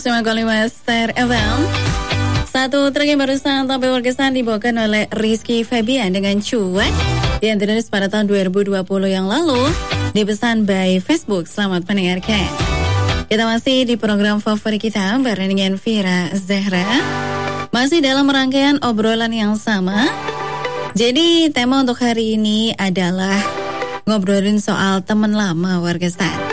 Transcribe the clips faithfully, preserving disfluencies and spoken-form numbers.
Terima kasih Master F M. Satu track yang barusan tampil berkesan dibawakan oleh Rizky Febian dengan Cuek yang dirilis pada tahun dua ribu dua puluh yang lalu, dipesan by Facebook. Selamat mendengarkan. Kita masih di program favorit kita bareng dengan Vira Zahra. Masih dalam rangkaian obrolan yang sama. Jadi tema untuk hari ini adalah ngobrolin soal teman lama warga star.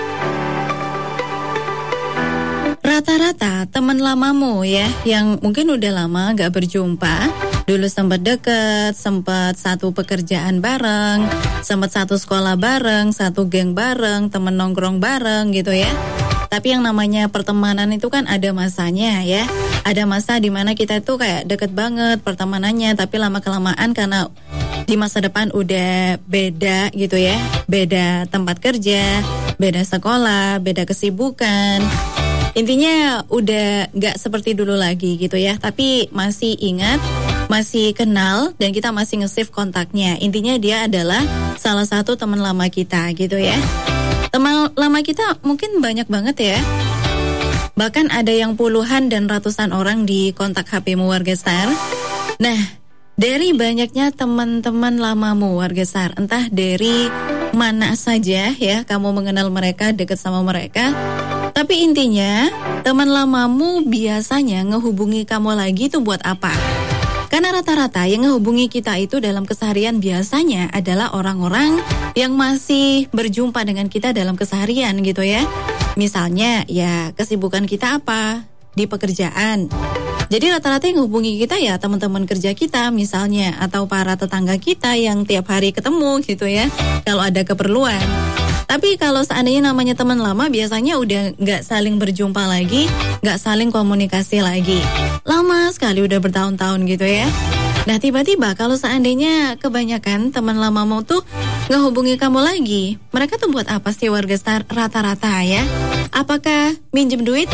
Rata-rata teman lamamu ya, yang mungkin udah lama gak berjumpa, dulu sempat deket, sempat satu pekerjaan bareng, sempat satu sekolah bareng, satu geng bareng, temen nongkrong bareng gitu ya. Tapi yang namanya pertemanan itu kan ada masanya ya. Ada masa dimana kita tuh kayak deket banget pertemanannya, tapi lama-kelamaan karena di masa depan udah beda gitu ya. Beda tempat kerja, beda sekolah, beda kesibukan. Intinya udah gak seperti dulu lagi gitu ya. Tapi masih ingat, masih kenal, dan kita masih nge-save kontaknya. Intinya dia adalah salah satu teman lama kita gitu ya. Teman lama kita mungkin banyak banget ya. Bahkan ada yang puluhan dan ratusan orang di kontak H P-mu warga star. Nah, dari banyaknya teman-teman lamamu warga star, entah dari mana saja ya kamu mengenal mereka, deket sama mereka, tapi intinya teman lamamu biasanya ngehubungi kamu lagi tuh buat apa? Karena rata-rata yang ngehubungi kita itu dalam keseharian biasanya adalah orang-orang yang masih berjumpa dengan kita dalam keseharian gitu ya. Misalnya ya kesibukan kita apa di pekerjaan. Jadi rata-rata yang ngehubungi kita ya teman-teman kerja kita misalnya, atau para tetangga kita yang tiap hari ketemu gitu ya kalau ada keperluan. Tapi kalau seandainya namanya teman lama biasanya udah gak saling berjumpa lagi, gak saling komunikasi lagi. Lama sekali udah bertahun-tahun gitu ya. Nah tiba-tiba kalau seandainya kebanyakan teman lamamu tuh ngehubungi kamu lagi, mereka tuh buat apa sih warga star rata-rata ya? Apakah minjem duit?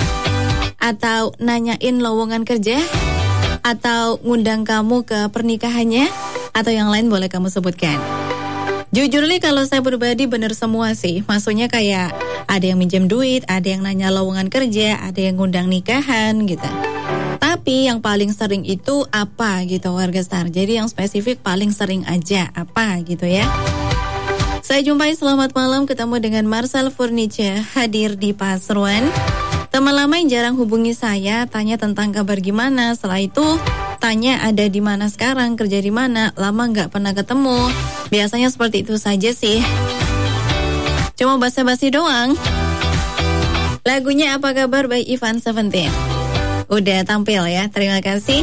Atau nanyain lowongan kerja? Atau ngundang kamu ke pernikahannya? Atau yang lain boleh kamu sebutkan. Jujur nih kalau saya pribadi bener semua sih. Maksudnya kayak ada yang minjem duit, ada yang nanya lowongan kerja, ada yang ngundang nikahan gitu. Tapi yang paling sering itu apa gitu warga star. Jadi yang spesifik paling sering aja apa gitu ya. Saya jumpai selamat malam ketemu dengan Marcel Furniture hadir di Pasuruan. Teman lama yang jarang hubungi saya, tanya tentang kabar gimana. Setelah itu tanya ada di mana sekarang, kerja di mana, lama nggak pernah ketemu. Biasanya seperti itu saja sih. Cuma basa-basi doang. Lagunya Apa Kabar by Ivan Seventeen. Udah tampil ya, terima kasih.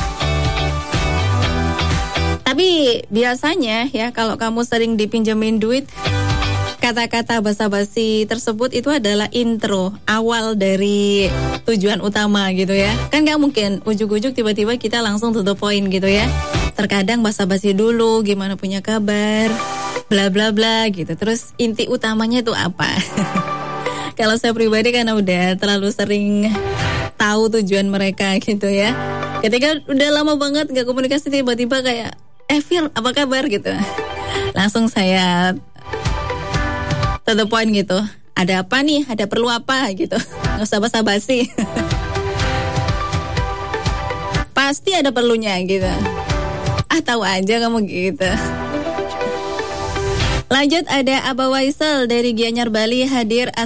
Tapi biasanya ya kalau kamu sering dipinjemin duit, kata-kata basa-basi tersebut itu adalah intro awal dari tujuan utama gitu ya. Kan gak mungkin ujuk-ujuk tiba-tiba kita langsung to the point gitu ya. Terkadang basa-basi dulu, gimana punya kabar, bla bla bla gitu. Terus inti utamanya itu apa? Kalau saya pribadi karena udah terlalu sering tahu tujuan mereka gitu ya. Ketika udah lama banget gak komunikasi, tiba-tiba kayak eh Fir apa kabar gitu, langsung saya to the point gitu. Ada apa nih? Ada perlu apa gitu. Nggak usah basa-basi. Pasti ada perlunya gitu. Ah tahu aja kamu gitu. Lanjut ada Aba Waisel dari Gianyar Bali hadir.